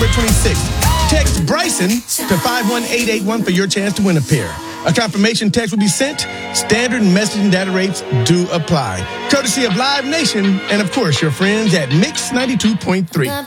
September 26th. Text Bryson to 51881 for your chance to win a pair. A confirmation text will be sent. Standard messaging data rates do apply. Courtesy of Live Nation and, of course, your friends at Mix 92.3.